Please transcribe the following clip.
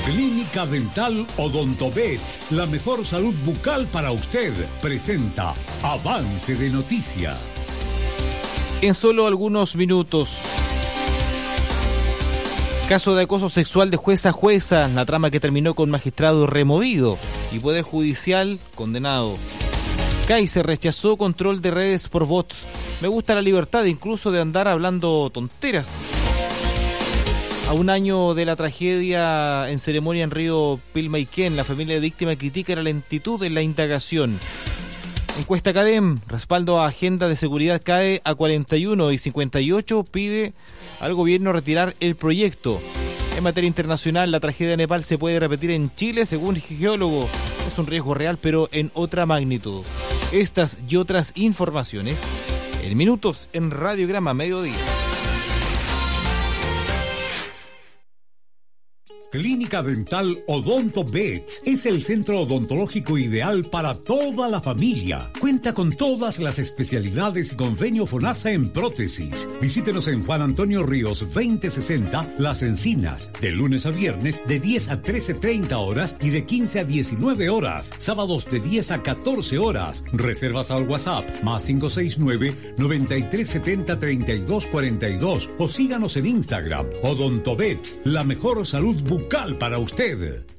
Clínica Dental Odontovet, la mejor salud bucal para usted, presenta Avance de Noticias. En solo algunos minutos. Caso de acoso sexual de jueza a jueza, la trama que terminó con magistrado removido y poder judicial condenado. Kaiser rechazó control de redes por bots. Me gusta la libertad incluso de andar hablando tonteras. A un año de la tragedia en ceremonia en Río Pilmaiquén, la familia de víctima critica la lentitud en la indagación. Encuesta CADEM, respaldo a agenda de seguridad cae a 41 y 58 pide al gobierno retirar el proyecto. En materia internacional, la tragedia de Nepal se puede repetir en Chile, según el geólogo. Es un riesgo real, pero en otra magnitud. Estas y otras informaciones en minutos en Radiograma Mediodía. Clínica Dental Odontovet es el centro odontológico ideal para toda la familia. Cuenta con todas las especialidades y convenio FONASA en prótesis. Visítenos en Juan Antonio Ríos 2060, Las Encinas, de lunes a viernes de 10 a 13:30 horas y de 15 a 19 horas. Sábados de 10 a 14 horas. Reservas al WhatsApp +569-9370-3242 o síganos en Instagram. Odontovet, la mejor salud bucal para usted.